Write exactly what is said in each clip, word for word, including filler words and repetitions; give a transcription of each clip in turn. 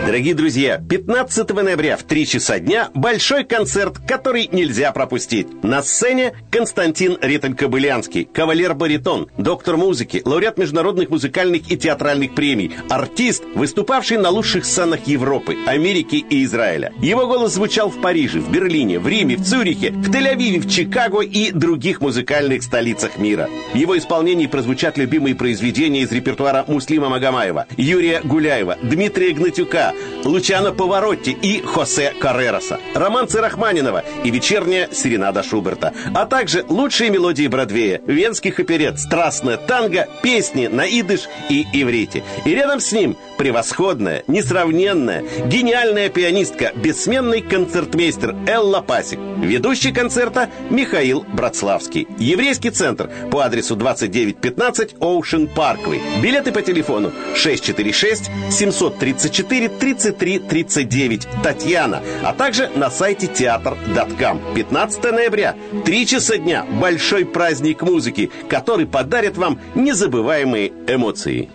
Дорогие друзья, пятнадцатого ноября в три часа дня большой концерт, который нельзя пропустить. На сцене Константин Риттель-Кобылянский, кавалер-баритон, доктор музыки, лауреат международных музыкальных и театральных премий, артист, выступавший на лучших сценах Европы, Америки и Израиля. Его голос звучал в Париже, в Берлине, в Риме, в Цюрихе, в Тель-Авиве, в Чикаго и других музыкальных столицах мира. В его исполнении прозвучат любимые произведения из репертуара Муслима Магомаева, Юрия Гуляева, Дмитрия Гнатюка, Лучано Паваротти и Хосе Каррероса, романсы Рахманинова и вечерняя серенада Шуберта, а также лучшие мелодии Бродвея, венских оперет, страстное танго, песни на идыш и иврите. И рядом с ним превосходная, несравненная, гениальная пианистка, бессменный концертмейстер Элла Пасик. Ведущий концерта Михаил Братславский. Еврейский центр по адресу двадцать девять пятнадцать Оушен Парквей. Билеты по телефону шесть четыре шесть семь три четыре тридцать три тридцать девять Татьяна, а также на сайте театр точка ком. пятнадцатого ноября, три часа дня, большой праздник музыки, который подарит вам незабываемые эмоции.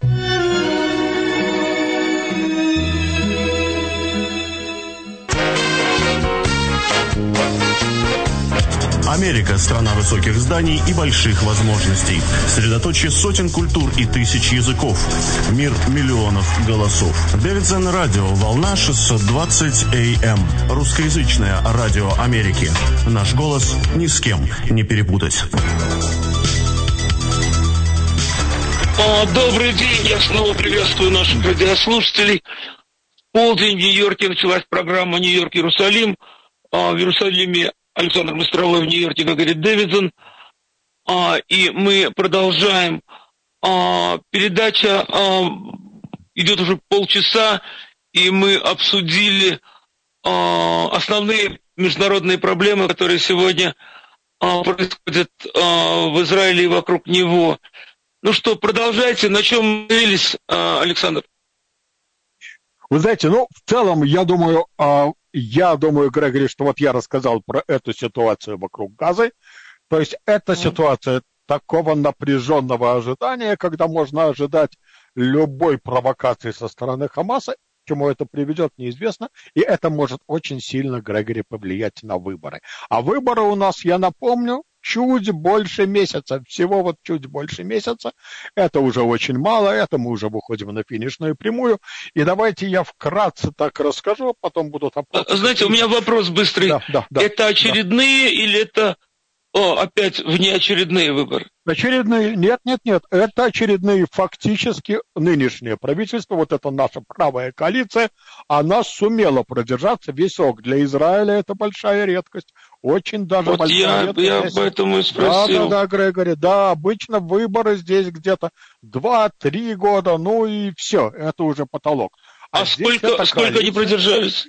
Америка – страна высоких зданий и больших возможностей. Средоточие сотен культур и тысяч языков. Мир миллионов голосов. Дэвидсон радио, волна шестьсот двадцать эй эм. Русскоязычное радио Америки. Наш голос ни с кем не перепутать. Добрый день, я снова приветствую наших радиослушателей. В полдень в Нью-Йорке началась программа «Нью-Йорк Иерусалим». В Иерусалиме Александр Мостровой, в Нью-Йорке, как говорит Дэвидсон. А, и мы продолжаем. А, передача а, идет уже полчаса, и мы обсудили а, основные международные проблемы, которые сегодня а, происходят а, в Израиле и вокруг него. Ну что, продолжайте. На чем мы остановились, а, Александр? Вы знаете, ну, в целом, я думаю... А... Я думаю, Грегори, что вот я рассказал про эту ситуацию вокруг Газы. То есть это ситуация такого напряженного ожидания, когда можно ожидать любой провокации со стороны Хамаса. К чему это приведет, неизвестно. И это может очень сильно, Грегори, повлиять на выборы. А выборы у нас, я напомню, чуть больше месяца, всего вот чуть больше месяца. Это уже очень мало, это мы уже выходим на финишную прямую. И давайте я вкратце так расскажу, потом будут опросы. Знаете, у меня вопрос быстрый. Да, да, да, это очередные да. или это о, опять внеочередные выборы? Очередные, нет, нет, нет, это очередные фактически нынешнее правительство, вот это наша правая коалиция, она сумела продержаться весь срок. Для Израиля это большая редкость, очень даже вот большая я, редкость. Я об этом и спросил. Да, да, да, Грегори, да, обычно выборы здесь где-то два-три года, ну и все, это уже потолок. А, а сколько, сколько они продержались?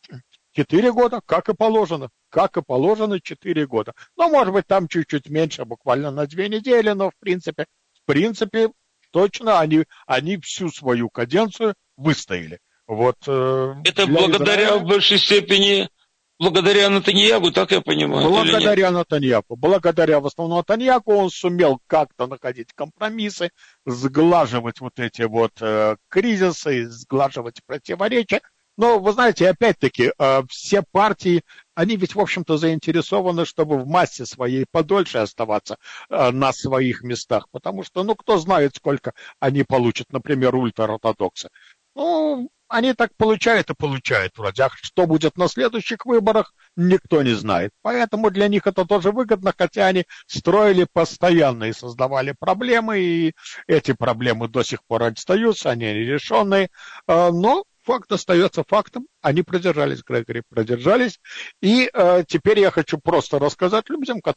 Четыре года, как и положено. Как и положено, четыре года. Ну, может быть, там чуть-чуть меньше, буквально на две недели, но, в принципе, в принципе, точно они, они всю свою каденцию выстояли. Вот, э, это благодаря Израиля... в большей степени, благодаря Нетаньяху, так я понимаю? Благодаря Нетаньяху. Благодаря в основном Нетаньяху он сумел как-то находить компромиссы, сглаживать вот эти вот э, кризисы, сглаживать противоречия. Но, вы знаете, опять-таки, все партии, они ведь, в общем-то, заинтересованы, чтобы в массе своей подольше оставаться на своих местах, потому что, ну, кто знает, сколько они получат, например, ультраортодоксы. Ну, они так получают и получают вроде, а что будет на следующих выборах, никто не знает. Поэтому для них это тоже выгодно, хотя они строили постоянно и создавали проблемы, и эти проблемы до сих пор остаются, они нерешенные, но... Факт остается фактом. Они продержались, Грегори, продержались. И э, теперь я хочу просто рассказать людям,